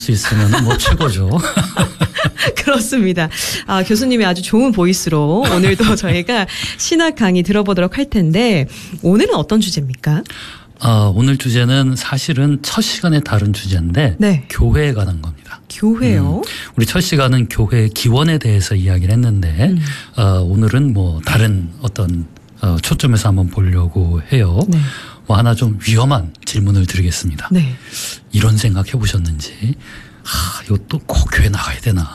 수 있으면 뭐 최고죠. 그렇습니다. 교수님이 아주 좋은 보이스로 오늘도 저희가 신학 강의 들어보도록 할 텐데 오늘은 어떤 주제입니까? 오늘 주제는 사실은 첫 시간에 다른 주제인데 네. 교회에 관한 겁니다. 교회요? 우리 첫 시간은 교회 기원에 대해서 이야기를 했는데 오늘은 뭐 다른 어떤 초점에서 한번 보려고 해요. 네. 뭐 하나 좀 위험한 질문을 드리겠습니다. 네. 이런 생각 해보셨는지 이것도 꼭 교회 나가야 되나?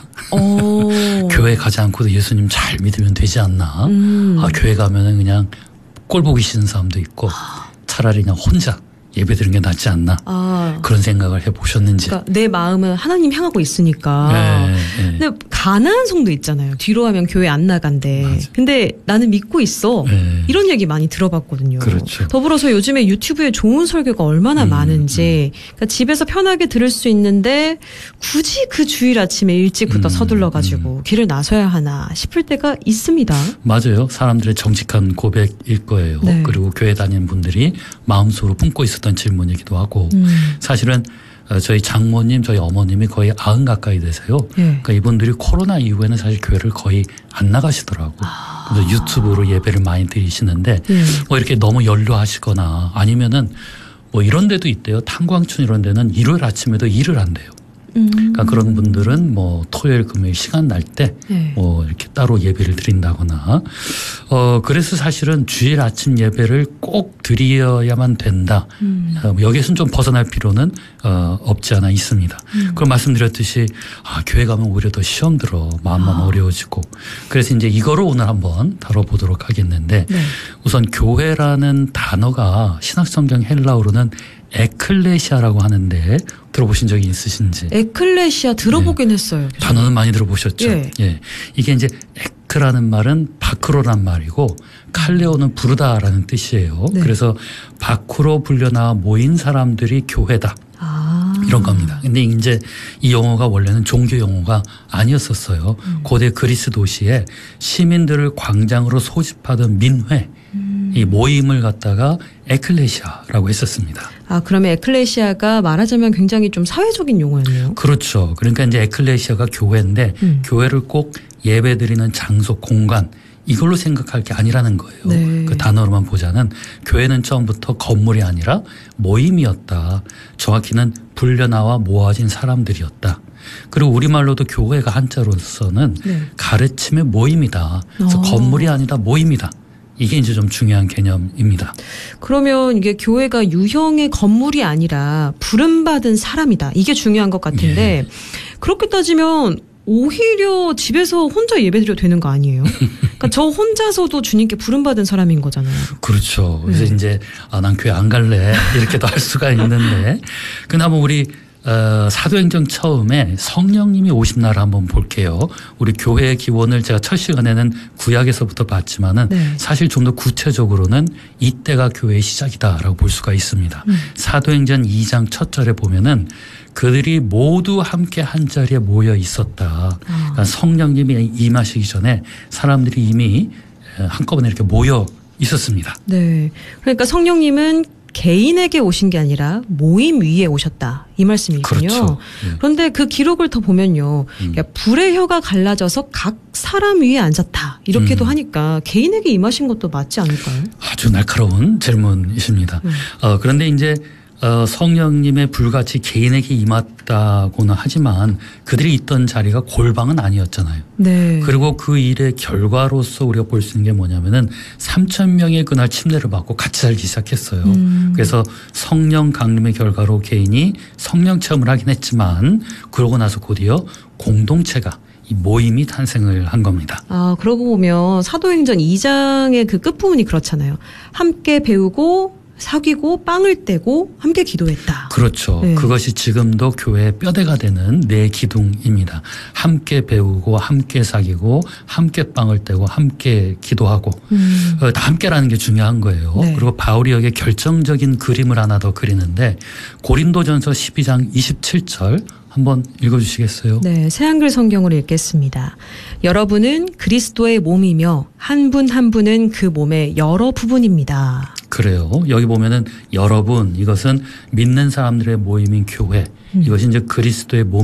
교회 가지 않고도 예수님 잘 믿으면 되지 않나? 교회 가면은 그냥 꼴 보기 싫은 사람도 있고 차라리 그냥 혼자 예배 드리는 게 낫지 않나 그런 생각을 해보셨는지. 그러니까 내 마음은 하나님 향하고 있으니까. 네. 근데 가난한 성도 있잖아요. 뒤로 하면 교회 안 나간대. 맞아. 근데 나는 믿고 있어. 네. 이런 얘기 많이 들어봤거든요. 그렇죠. 더불어서 요즘에 유튜브에 좋은 설교가 얼마나 많은지 그러니까 집에서 편하게 들을 수 있는데 굳이 그 주일 아침에 일찍부터 서둘러가지고 길을 나서야 하나 싶을 때가 있습니다. 맞아요. 사람들의 정직한 고백일 거예요. 네. 그리고 교회 다니는 분들이 마음속으로 품고 있었던 질문이기도 하고 사실은 저희 장모님 저희 어머님이 거의 90 가까이 되세요. 그러니까 이분들이 코로나 이후에는 사실 교회를 거의 안 나가시더라고. 그래서 유튜브로 예배를 많이 드리시는데 뭐 이렇게 너무 연로하시거나 아니면은 뭐 이런 데도 있대요. 탄광촌 이런 데는 일요일 아침에도 일을 한대요. 그러니까 그런 분들은 뭐 토요일 금요일 시간 날 때 뭐 이렇게 따로 예배를 드린다거나 그래서 사실은 주일 아침 예배를 꼭 드려야만 된다. 여기에서는 좀 벗어날 필요는 없지 않아 있습니다. 그걸 말씀드렸듯이 교회 가면 오히려 더 시험 들어 마음만 어려워지고 그래서 이제 이거를 오늘 한번 다뤄보도록 하겠는데 우선 교회라는 단어가 신약성경 헬라어로는 에클레시아라고 하는데 들어보신 적이 있으신지? 에클레시아 들어보긴 했어요. 단어는 많이 들어보셨죠? 예. 이게 이제 에크라는 말은 밖으로란 말이고 칼레오는 부르다라는 뜻이에요. 네. 그래서 밖으로 불려나와 모인 사람들이 교회다. 이런 겁니다. 근데 이제 이 용어가 원래는 종교 용어가 아니었었어요. 고대 그리스 도시에 시민들을 광장으로 소집하던 민회 이 모임을 갖다가 에클레시아라고 했었습니다. 그러면 에클레시아가 말하자면 굉장히 좀 사회적인 용어였네요. 그렇죠. 그러니까 이제 에클레시아가 교회인데 교회를 꼭 예배드리는 장소, 공간 이걸로 생각할 게 아니라는 거예요. 네. 그 단어로만 보자는 교회는 처음부터 건물이 아니라 모임이었다. 정확히는 불려나와 모아진 사람들이었다. 그리고 우리말로도 교회가 한자로서는 가르침의 모임이다. 그래서 건물이 아니다 모임이다. 이게 이제 좀 중요한 개념입니다. 그러면 이게 교회가 유형의 건물이 아니라 부름받은 사람이다. 이게 중요한 것 같은데 그렇게 따지면 오히려 집에서 혼자 예배드려도 되는 거 아니에요? 그러니까 저 혼자서도 주님께 부름받은 사람인 거잖아요. 그렇죠. 그래서 이제 난 교회 안 갈래 이렇게도 할 수가 있는데 근데 한번 우리 사도행전 처음에 성령님이 오신 날을 한번 볼게요. 우리 교회의 기원을 제가 첫 시간에는 구약에서부터 봤지만은 사실 좀 더 구체적으로는 이때가 교회의 시작이다라고 볼 수가 있습니다. 사도행전 2장 첫 절에 보면은 그들이 모두 함께 한 자리에 모여 있었다. 그러니까 성령님이 임하시기 전에 사람들이 이미 한꺼번에 이렇게 모여 있었습니다. 네. 그러니까 성령님은 개인에게 오신 게 아니라 모임 위에 오셨다. 이 말씀이군요. 그렇죠. 그런데 그 기록을 더 보면요. 그러니까 불의 혀가 갈라져서 각 사람 위에 앉았다. 이렇게도 하니까 개인에게 임하신 것도 맞지 않을까요? 아주 날카로운 질문이십니다. 그런데 이제 성령님의 불같이 개인에게 임했다고는 하지만 그들이 있던 자리가 골방은 아니었잖아요. 네. 그리고 그 일의 결과로서 우리가 볼 수 있는 게 뭐냐면은 3,000명의 그날 침례를 받고 같이 살기 시작했어요. 그래서 성령 강림의 결과로 개인이 성령 체험을 하긴 했지만 그러고 나서 곧이어 공동체가 이 모임이 탄생을 한 겁니다. 그러고 보면 사도행전 2장의 그 끝부분이 그렇잖아요. 함께 배우고 사귀고 빵을 떼고 함께 기도했다. 그렇죠. 네. 그것이 지금도 교회의 뼈대가 되는 내 기둥입니다. 함께 배우고 함께 사귀고 함께 빵을 떼고 함께 기도하고 다 함께라는 게 중요한 거예요. 네. 그리고 바울이 여기에 결정적인 그림을 하나 더 그리는데 고린도전서 12장 27절 한번 읽어주시겠어요? 네, 새한글 성경으로 읽겠습니다. 여러분은 그리스도의 몸이며 한 분 한 분은 그 몸의 여러 부분입니다. 그래요. 여기 보면은 여러분 이것은 믿는 사람들의 모임인 교회. 이것이 이제 그리스도의 몸